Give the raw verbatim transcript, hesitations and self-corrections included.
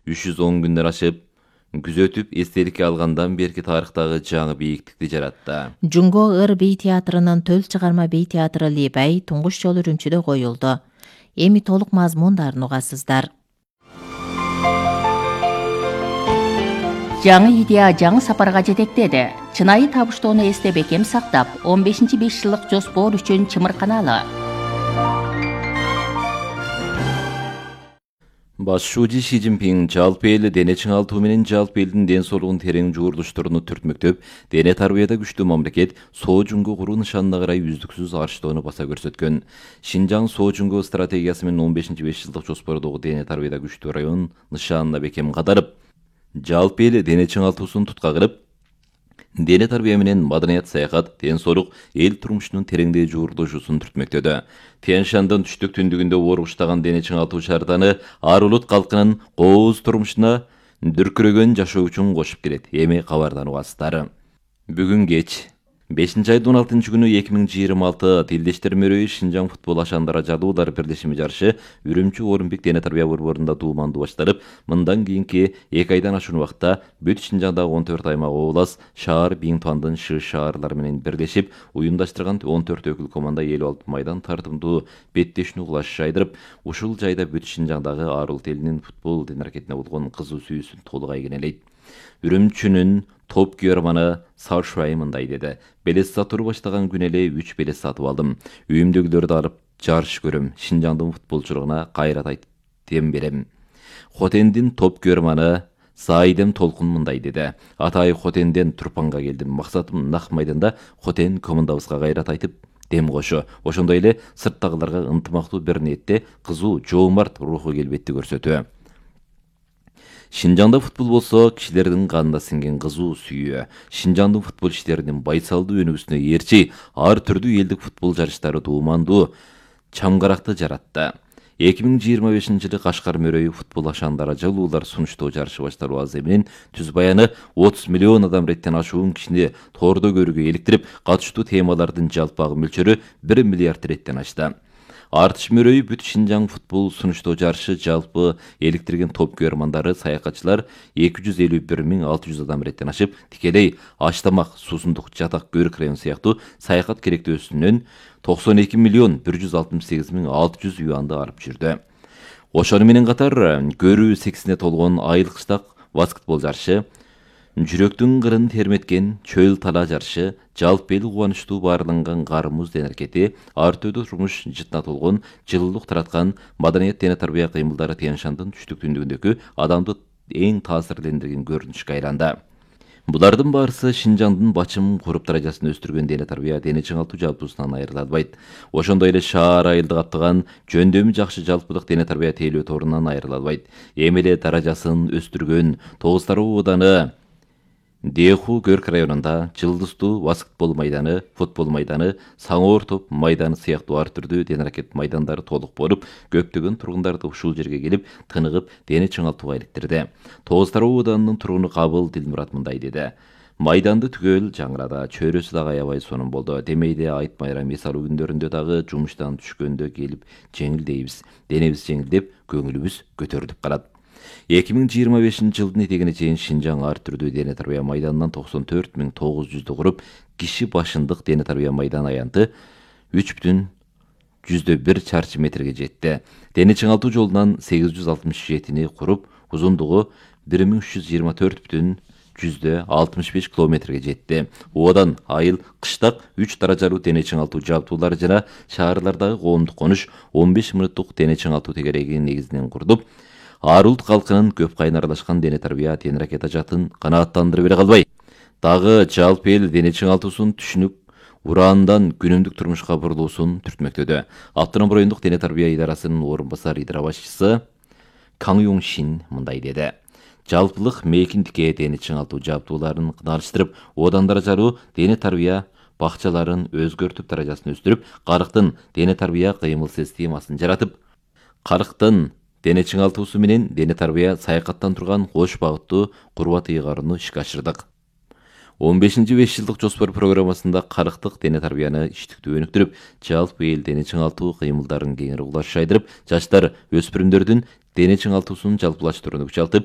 үч жүз он күндөр ашып күзөтүп эстеликке алгандан берки тарыхтагы жаңы бийиктикти жаратты. Жунго ыр бей театрынын төл чыгарма бей театры Лебай туңгуч жолу Үрүмчүдө коюлду. Эми толук мазмундарын угасыздар. Жаңы идея жаңы сапарга жетектеди. Чынайы табыштоону эсте бекем сактап, он бешинчи беш жылдык жоспор үчүн чымырканалы. Башчы Ши Цзиньпин жалпы эл дене чыңалтуу менен жалпы элдин ден соолугун терең жуурулуштурууну түртмөктөп, дене тарбияда күчтүү мамлекет Соо Жуңго куруу нышанына карай үздүксүз арчтоону баса көрсөткөн. Шинжаң Соо Жуңго стратегиясы менен он бешинчи беш жылдык жоспордогу дене тарбияда күчтүү район нышанына бекем кадарып, жалпы эл дене чыңалтуусун тутка кырып, дене тарбия менен маданият, саякат, ден соолук эл турмушунун тереңдей жуурулушуусун түртмөктөдө. Тянь-Шандын түштүк түндүгүндө оргуштаган дене чыңалтуу шартаны ар улут калкынын кооз турмушуна дүркүрөгөн жашоо үчүн кошуп келет. Эми кабардан угасыздар. Бүгүн кеч бешинчи айдын он алтынчы күнү эки миң жыйырма алты Тилдештер мөрөйү Шинжаң футбол ашандара жадуулар бирлешими жарышы Үрүмчү Орунбек дене тарбия борборунда дууманды башталып, мындан кийинки эки айдан ашуун убакта бүт Шинжаңдагы он төрт аймак облас, шаар, Биңтуандын шы шаарлары менен бирлешип уюмдаштырган он төрт өкүл команда элүү алты майдан тартымдуу беттешүүнү кулаш жайдырып, ушул жайда бүт Шинжаңдагы ар улут элинин футбол дене аракетине болгон кызуу сүйүүсүн толук айгинелейт. Үрүмчүнүн топ күйөрманы Саушвай мындай деди. Белес сатууну баштаган күн эле үч белес сатып алдым. Үйүмдөгүлөрдү алып жарыш көрөм. Шинжаңдын футболчулугуна кайрат айтып берем. Хотендин топ күйөрманы Саидем Толкун мындай деди. Атай Хотенден Турпанга келдим. Максатым нак майданда Хотен командабызга кайрат айтып дем кошо. Ошондой эле сырттагыларга ынтымактуу бир ниетте кызуу жоомарт руху келбетти көрсөтүү. Шинжаңда футбол болсо кишилердин канына сиңген кызуу сүйүү. Шинжаңдын футбол иштеринин байсалдуу өнүгүүсүнө ээрчи ар түрдүү элдик футбол жарыштары дуумандуу чамгаракты жаратты. эки миң жыйырма бешинчи жылы Кашкар мөрөйү футбол ашандара жылуулар сунуштоо жарышы башталуу азы менен түз баяны отуз миллион адам реттен ашуун кишини тордо көрүүгө эликтирип, катыштуу темалардын жалпагы мөлчөрү бир миллиард реттен ашты. Артыш мөрөйү бүт Шинжаң футбол сунуштоо жарышы жалпы эликтирген топ күйөрмандары, саякатчылар эки жүз элүү бир миң алты жүз адам реттен ашып, тикелей Аштамак, Суусундук, Жатак, Көрүк району сыяктуу саякат керектөөсүнөн токсон эки миллион бир жүз алтымыш сегиз миң алты жүз юанды алып жүрдү. Ошону менен катар көрүү сексине толгон айыл кыштак баскетбол жарышы, жүрөктүн кырын терметкен чөл тала жарышы, жалпы эл кубанычтуу баарланган кар муз дене аракети, ар түрдүү турмуш жытына толгон, жылуулук тараткан маданият дене тарбия кыймылдары Тянь-Шандын түштүк түндүгүндөгү адамды эң таасирлендирген көрүнүшкө айланды. Булардын баарысы Шинжаңдын бачым куруп даражасын өстүргөн дене тарбия, дене чыңалтуу жалпысынан айырыла албайт. Ошондой эле шаар айылды каптаган жөндөмү жакшы жалпылык дене тарбия тейлөө торунан айырыла албайт. Эми эле даражасын өстүргөн тогуз тароо ооданы Деху Көрк районунда жылдыздуу баскетбол майданы, футбол майданы, саңоор топ майданы сыяктуу ар түрдүү дене аракет майдандары толук болуп, көптөгөн тургундарды ушул жерге келип, тыныгып, дене чыңалтууга иликтирди. тогуз тароо ооданынын тургуну Кабыл Дилмурат мындай деди. Майданды түгөл жаңырада, чөйрөсү дагы аябай сонун болду. Демейде айт майрам эс алуу күндөрүндө дагы жумуштан түшкөндө келип жеңилдейбиз. Денебиз жеңилдеп, көңүлүбүз көтөрүлүп калат. эки миң жыйырма бешинчи жылдын этегине чейин Шинжаң ар түрдүү дене тарбия майданынан токсон төрт миң тогуз жүздү куруп, киши башындык дене тарбия майдан аянты үч бүтүн жүздө бир чарчы метрге жетти. Дене чыңалтуу жолунан сегиз жүз алтымыш жетини куруп, узундугу бир миң үч жүз жыйырма төрт бүтүн жүздө алтымыш беш километрге жетти. Одан айыл кыштак үч даражалуу дене чыңалтуу жабдуулары жана шаарлардагы коомдук конуш он беш мүнөттүк дене чыңалтуу тегерегинин негизинен курдуп, ар улут калкынын көп кайын аралашкан дене тарбия дене аракет ажатын канааттандырып бере калбай, дагы жалпы эл дене чыңалтуусун түшүнүп, ураандан күнүмдүк турмушка бурулуусун түртмөктөдө. Автоном райондук дене тарбия идарасынын орун басар идара башчысы Каң Юң Шин мындай деди. Жалпылык мейкиндикке дене чыңалтуу жабдууларын кыналыштырып, одан даражалуу дене тарбия бакчаларын өзгөртүп, даражасын өстүрүп, карыктын дене тарбия кыймыл системасын жаратып, карыктын дене чыңалтуусу менен дене тарбия саякаттан турган кош багыттуу курбат ыйгарууну ишке ашырдык. он бешинчи беш жылдык жоспор программасында карыктык дене тарбияны иштиктүү өнүктүрүп, жалпы эл дене чыңалтуу кыймылдарын кеңири кулаш жайдырып, жаштар, өспүрүмдөрдүн дене чыңалтуусун жалпылаштырууну күчалтып,